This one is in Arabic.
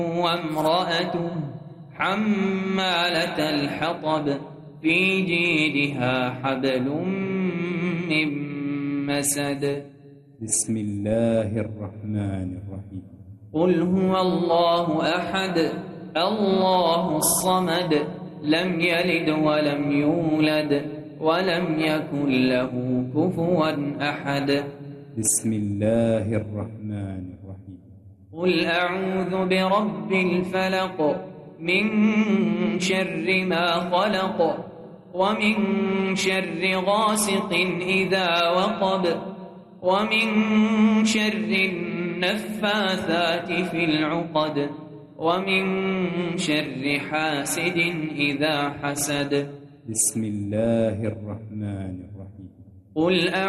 وامرأته حمالة الحطب في جيدها حبل من مسد. بسم الله الرحمن الرحيم. قل هو الله أحد الله الصمد لم يلد ولم يولد ولم يكن له كفوا أحد. بسم الله الرحمن الرحيم. قل أعوذ برب الفلق من شر ما خلق ومن شر غاسق إذا وقب ومن شر النفاثات في العقد ومن شر حاسد إذا حسد. بسم الله الرحمن الرحيم. قل